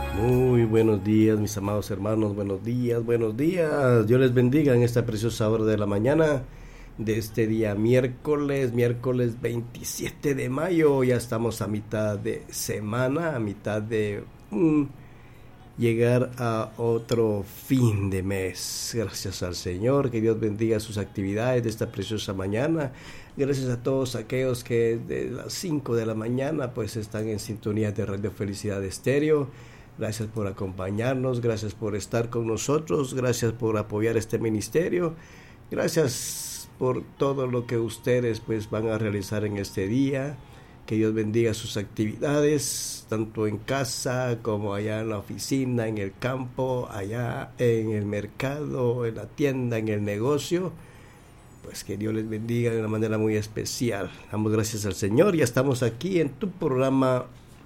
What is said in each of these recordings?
Muy buenos días, mis amados hermanos, buenos días, buenos días. Dios les bendiga en esta preciosa hora de la mañana de este día miércoles 27 de mayo. Ya estamos a mitad de semana, a mitad de llegar a otro fin de mes. Gracias al Señor, que Dios bendiga sus actividades de esta preciosa mañana. Gracias a todos aquellos que de las 5 de la mañana pues están en sintonía de Radio Felicidad Estéreo. Gracias por acompañarnos, gracias por estar con nosotros, gracias por apoyar este ministerio, gracias por todo lo que ustedes pues van a realizar en este día. Que Dios bendiga sus actividades, tanto en casa como allá en la oficina, en el campo, allá en el mercado, en la tienda, en el negocio. Pues que Dios les bendiga de una manera muy especial. Damos gracias al Señor. Ya estamos aquí en tu programa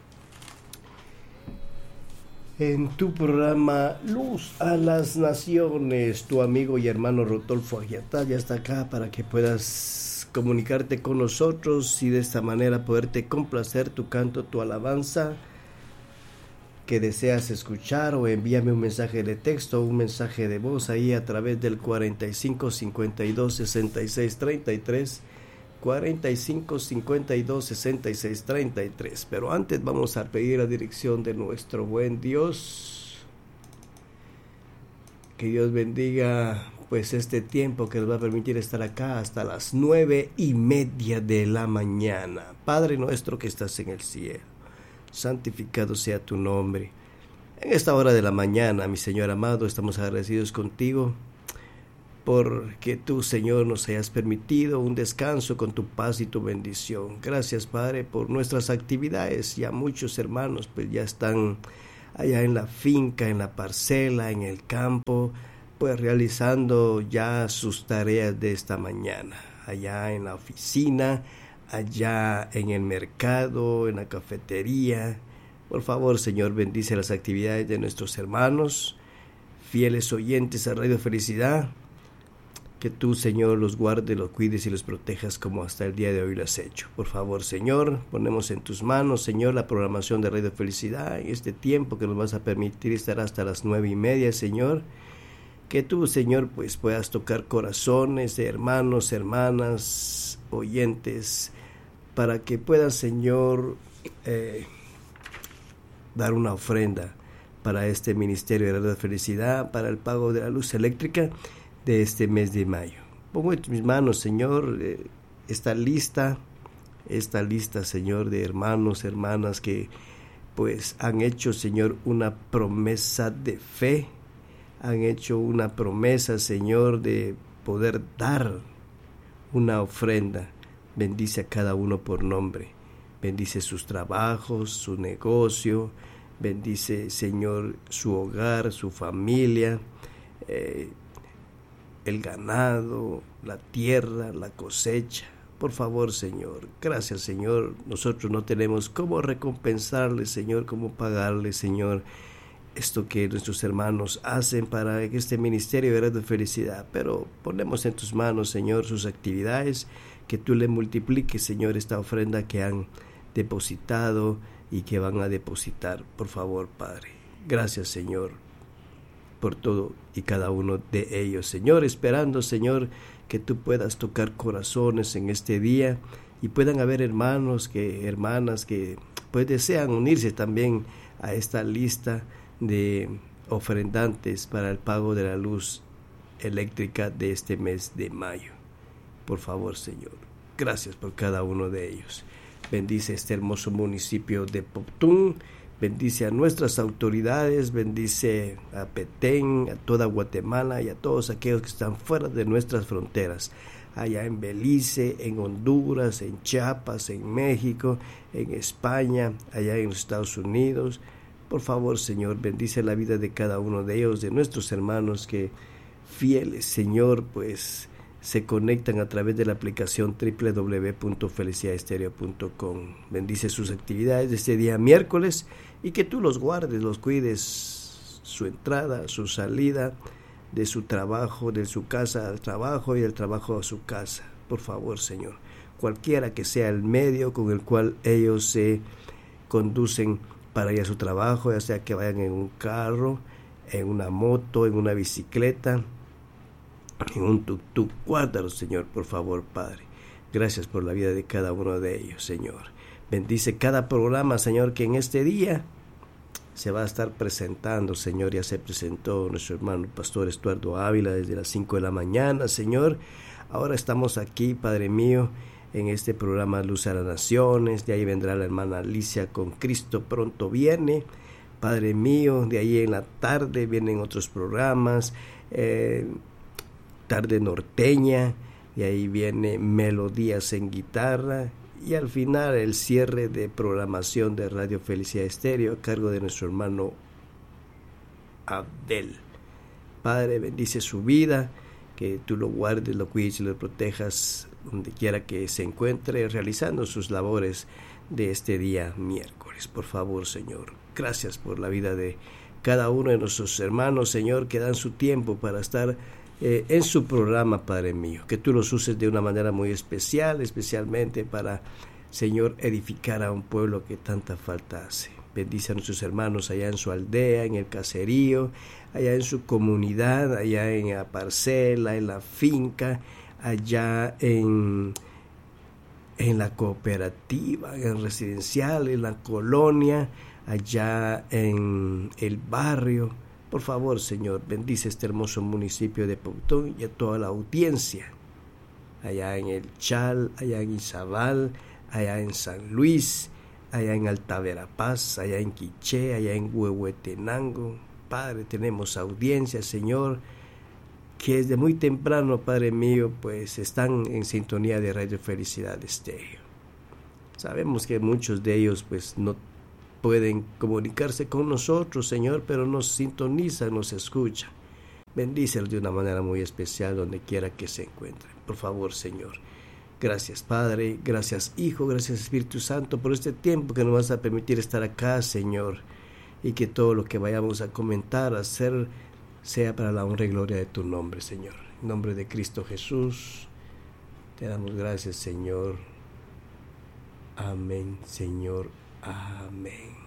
Luz a las Naciones. Tu amigo y hermano Rodolfo Aguiatá ya está acá para que puedas comunicarte con nosotros y de esta manera poderte complacer tu canto, tu alabanza que deseas escuchar, o envíame un mensaje de texto o un mensaje de voz ahí a través del 45 52 66 33 45 52 66 33. Pero antes vamos a pedir la dirección de nuestro buen Dios. Que Dios bendiga pues este tiempo que nos va a permitir estar acá hasta las 9:30 de la mañana. Padre nuestro que estás en el cielo, santificado sea tu nombre. En esta hora de la mañana, mi Señor amado, estamos agradecidos contigo porque tú, Señor, nos hayas permitido un descanso con tu paz y tu bendición. Gracias, Padre, por nuestras actividades. Ya muchos hermanos pues ya están allá en la finca, en la parcela, en el campo, pues realizando ya sus tareas de esta mañana. Allá en la oficina, allá en el mercado, en la cafetería. Por favor, Señor, bendice las actividades de nuestros hermanos, fieles oyentes a Radio Felicidad. Que tú, Señor, los guardes, los cuides y los protejas como hasta el día de hoy lo has hecho. Por favor, Señor, ponemos en tus manos, Señor, la programación de Radio Felicidad en este tiempo que nos vas a permitir estar hasta las 9:30, Señor. Que tú, Señor, pues puedas tocar corazones de hermanos, hermanas, oyentes, para que puedan, Señor, dar una ofrenda para este ministerio de Radio Felicidad, para el pago de la luz eléctrica de este mes de mayo. Pongo en mis manos, Señor, esta lista, Señor, de hermanos, hermanas que pues han hecho, Señor, una promesa de fe, han hecho una promesa, Señor, de poder dar una ofrenda. Bendice a cada uno por nombre, bendice sus trabajos, su negocio, bendice, Señor, su hogar, su familia, el ganado, la tierra, la cosecha. Por favor, Señor, gracias, Señor. Nosotros no tenemos cómo recompensarle, Señor, cómo pagarle, Señor, esto que nuestros hermanos hacen para este ministerio de Radio Felicidad. Pero ponemos en tus manos, Señor, sus actividades, que tú le multipliques, Señor, esta ofrenda que han depositado y que van a depositar. Por favor, Padre. Gracias, Señor, por todo y cada uno de ellos, Señor, esperando, Señor, que tú puedas tocar corazones en este día y puedan haber hermanas que pues desean unirse también a esta lista de ofrendantes para el pago de la luz eléctrica de este mes de mayo. Por favor, Señor, gracias por cada uno de ellos. Bendice este hermoso municipio de Poptún. Bendice a nuestras autoridades, bendice a Petén, a toda Guatemala y a todos aquellos que están fuera de nuestras fronteras, allá en Belice, en Honduras, en Chiapas, en México, en España, allá en los Estados Unidos. Por favor, Señor, bendice la vida de cada uno de ellos, de nuestros hermanos que fieles, Señor, pues se conectan a través de la aplicación www.felicidadestereo.com. Bendice sus actividades de este día miércoles y que tú los guardes, los cuides, su entrada, su salida, de su trabajo, de su casa al trabajo y del trabajo a su casa. Por favor, Señor, cualquiera que sea el medio con el cual ellos se conducen para ir a su trabajo, ya sea que vayan en un carro, en una moto, en una bicicleta, en un tuk-tuk. Guárdalos, Señor, por favor, Padre. Gracias por la vida de cada uno de ellos, Señor. Bendice cada programa, Señor, que en este día se va a estar presentando, Señor. Ya se presentó nuestro hermano Pastor Estuardo Ávila desde las 5 de la mañana, Señor. Ahora estamos aquí, Padre mío, en este programa Luz a las Naciones. De ahí vendrá la hermana Alicia con Cristo pronto viene. Padre mío, de ahí en la tarde vienen otros programas, Tarde Norteña, y ahí viene Melodías en Guitarra, y al final el cierre de programación de Radio Felicidad Estéreo a cargo de nuestro hermano Abdel. Padre, bendice su vida, que tú lo guardes, lo cuides y lo protejas donde quiera que se encuentre realizando sus labores de este día miércoles. Por favor, Señor, gracias por la vida de cada uno de nuestros hermanos, Señor, que dan su tiempo para estar en su programa, Padre mío. Que tú los uses de una manera muy especial, especialmente para, Señor, edificar a un pueblo que tanta falta hace. Bendice a nuestros hermanos allá en su aldea, en el caserío, allá en su comunidad, allá en la parcela, en la finca, allá en la cooperativa, en el residencial, en la colonia, allá en el barrio. Por favor, Señor, bendice este hermoso municipio de Pautón y a toda la audiencia, allá en el Chal, allá en Izabal, allá en San Luis, allá en Alta Verapaz, allá en Quiché, allá en Huehuetenango. Padre, tenemos audiencia, Señor, que desde muy temprano, Padre mío, pues están en sintonía de Radio Felicidad Estéreo. Sabemos que muchos de ellos pues no pueden comunicarse con nosotros, Señor, pero nos sintonizan, nos escuchan. Bendícelos de una manera muy especial donde quiera que se encuentren. Por favor, Señor. Gracias, Padre. Gracias, Hijo. Gracias, Espíritu Santo, por este tiempo que nos vas a permitir estar acá, Señor. Y que todo lo que vayamos a comentar, a hacer, sea para la honra y gloria de tu nombre, Señor. En nombre de Cristo Jesús, te damos gracias, Señor. Amén, Señor. Amén.